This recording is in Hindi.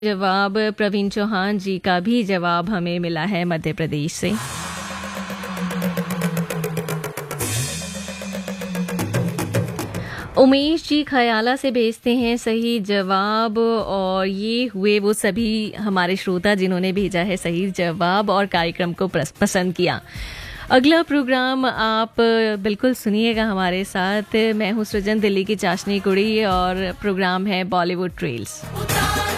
जवाब प्रवीण चौहान जी का भी जवाब हमें मिला है मध्य प्रदेश से। उमेश जी खयाला से भेजते हैं सही जवाब, और ये हुए वो सभी हमारे श्रोता जिन्होंने भेजा है सही जवाब और कार्यक्रम को पसंद किया। अगला प्रोग्राम आप बिल्कुल सुनिएगा हमारे साथ। मैं हूँ सृजन, दिल्ली की चाशनी कुड़ी, और प्रोग्राम है बॉलीवुड ट्रेल्स।